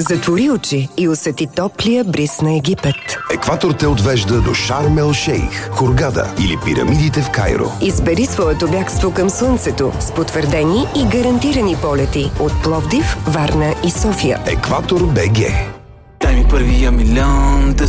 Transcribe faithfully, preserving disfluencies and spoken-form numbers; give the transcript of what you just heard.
Затвори очи и усети топлия бриз на Египет. Екватор те отвежда до Шарм ел Шейх, Хургада или пирамидите в Кайро. Избери своето бягство към слънцето с потвърдени и гарантирани полети от Пловдив, Варна и София. Екватор БГ. Дай ми първия милион да